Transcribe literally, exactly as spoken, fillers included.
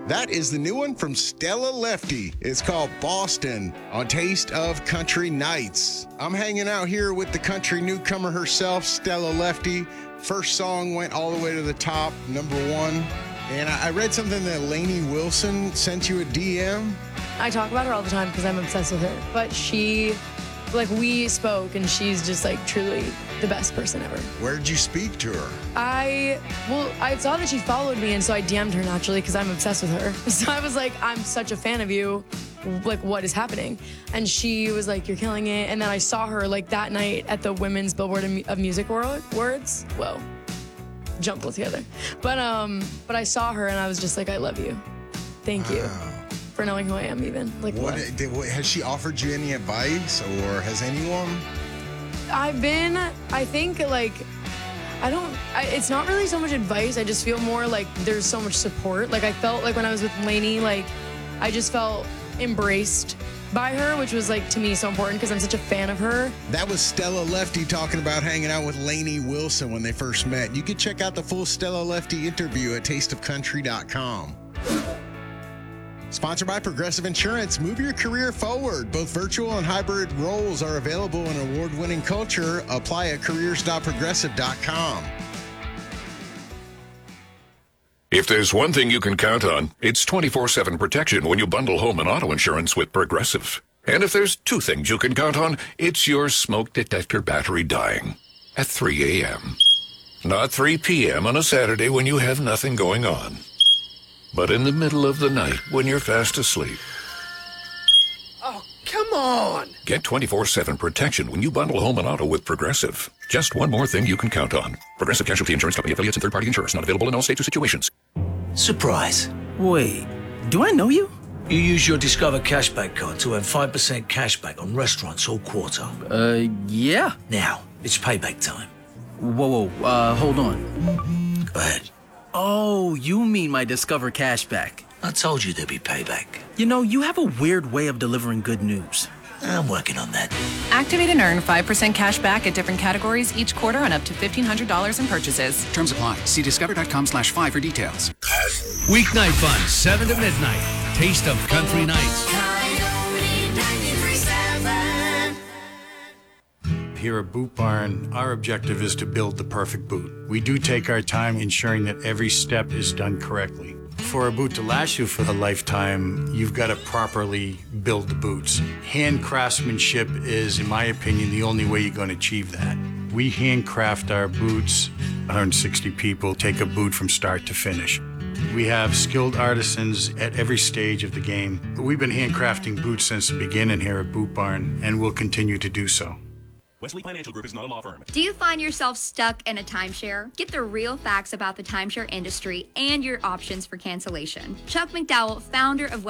That is the new one from Stella Lefty. It's called Boston on Taste of Country Nights. I'm hanging out here with the country newcomer herself, Stella Lefty. First song went all the way to the top, number one. And I read something that Lainey Wilson sent you a D M. I talk about her all the time because I'm obsessed with her. But she, like, we spoke, and she's just, like, truly the best person ever. Where did you speak to her? I, well, I saw that she followed me, and so I D M'd her naturally because I'm obsessed with her. So I was like, I'm such a fan of you. Like, what is happening? And she was like, you're killing it. And then I saw her, like, that night at the Women's Billboard of Music Awards. Whoa. Jump together. But, um, but I saw her, and I was just like, I love you. Thank you. Wow. For knowing who I am, even. Like, what, what? Did, what has she offered you any advice, or has anyone? I've been, I think, like, I don't, I, it's not really so much advice. I just feel more like there's so much support. Like, I felt like when I was with Lainey, like, I just felt embraced by her, which was, like, to me so important because I'm such a fan of her. That was Stella Lefty talking about hanging out with Lainey Wilson when they first met. You can check out the full Stella Lefty interview at taste of country dot com. Sponsored by Progressive Insurance. Move your career forward. Both virtual and hybrid roles are available in award-winning culture. Apply at careers dot progressive dot com. If there's one thing you can count on, it's twenty-four seven protection when you bundle home and auto insurance with Progressive. And if there's two things you can count on, it's your smoke detector battery dying at three a.m. Not three p.m. on a Saturday when you have nothing going on, but in the middle of the night when you're fast asleep. Oh, come on! Get twenty-four seven protection when you bundle home and auto with Progressive. Just one more thing you can count on. Progressive Casualty Insurance Company, affiliates, and third-party insurers. Not available in all states or situations. Surprise. Wait, do I know you? You use your Discover Cashback card to earn five percent cashback on restaurants all quarter. Uh, yeah. Now, it's payback time. Whoa, whoa, uh, hold on. Go ahead. Oh, you mean my Discover Cashback. I told you there'd be payback. You know, you have a weird way of delivering good news. I'm working on that. Activate and earn five percent cash back at different categories each quarter on up to fifteen hundred dollars in purchases. Terms apply. See discover.com slash five for details. Weeknight fun, seven to midnight. Taste of Country Nights. Here at Boot Barn, our objective is to build the perfect boot. We do take our time ensuring that every step is done correctly. For a boot to last you for a lifetime, you've got to properly build the boots. Hand craftsmanship is, in my opinion, the only way you're going to achieve that. We handcraft our boots. one hundred sixty people take a boot from start to finish. We have skilled artisans at every stage of the game. We've been handcrafting boots since the beginning here at Boot Barn, and we'll continue to do so. Wesley Financial Group is not a law firm. Do you find yourself stuck in a timeshare? Get the real facts about the timeshare industry and your options for cancellation. Chuck McDowell, founder of